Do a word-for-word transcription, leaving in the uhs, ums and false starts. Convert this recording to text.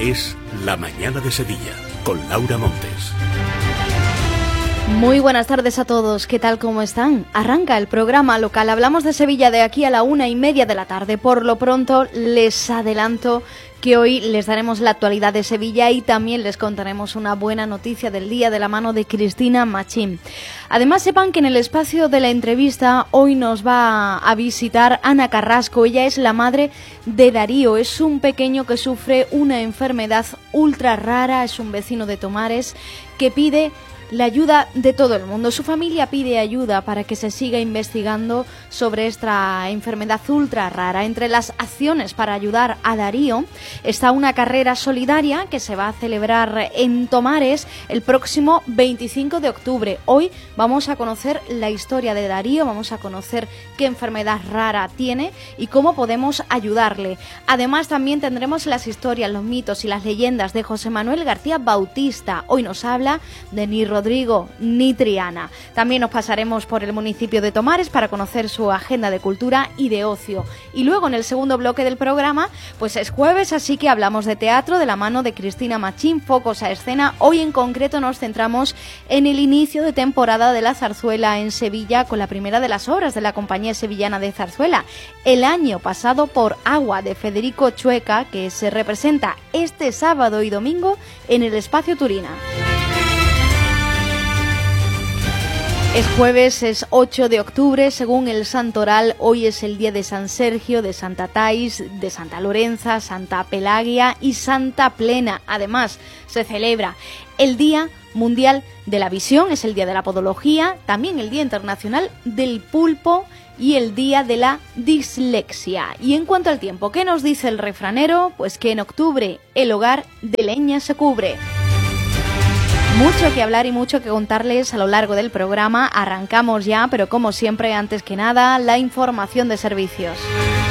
Es La Mañana de Sevilla, con Laura Montes. Muy buenas tardes a todos, ¿qué tal, cómo están? Arranca el programa local, hablamos de Sevilla de aquí a la una y media de la tarde. Por lo pronto les adelanto que hoy les daremos la actualidad de Sevilla y también les contaremos una buena noticia del día de la mano de Cristina Machín. Además, sepan que en el espacio de la entrevista hoy nos va a visitar Ana Carrasco. Ella es la madre de Darío, es un pequeño que sufre una enfermedad ultra rara, es un vecino de Tomares que pide la ayuda de todo el mundo. Su familia pide ayuda para que se siga investigando sobre esta enfermedad ultra rara. Entre las acciones para ayudar a Darío está una carrera solidaria que se va a celebrar en Tomares el próximo veinticinco de octubre. Hoy vamos a conocer la historia de Darío, vamos a conocer qué enfermedad rara tiene y cómo podemos ayudarle. Además, también tendremos las historias, los mitos y las leyendas de José Manuel García Bautista. Hoy nos habla de Ni Rodrigo ni Triana. También nos pasaremos por el municipio de Tomares para conocer su agenda de cultura y de ocio. Y luego, en el segundo bloque del programa, pues es jueves, así que hablamos de teatro de la mano de Cristina Machín, focos a escena. Hoy en concreto nos centramos en el inicio de temporada de la zarzuela en Sevilla con la primera de las obras de la Compañía Sevillana de Zarzuela, el año pasado por Agua, de Federico Chueca, que se representa este sábado y domingo en el Espacio Turina. Es jueves, es ocho de octubre, según el santoral. Hoy es el día de San Sergio, de Santa Thais, de Santa Lorenza, Santa Pelagia y Santa Plena. Además, se celebra el Día Mundial de la Visión, es el Día de la Podología, también el Día Internacional del Pulpo y el Día de la Dislexia. Y en cuanto al tiempo, ¿qué nos dice el refranero? Pues que en octubre el hogar de leña se cubre. Mucho que hablar y mucho que contarles a lo largo del programa. Arrancamos ya, pero como siempre, antes que nada, la información de servicios.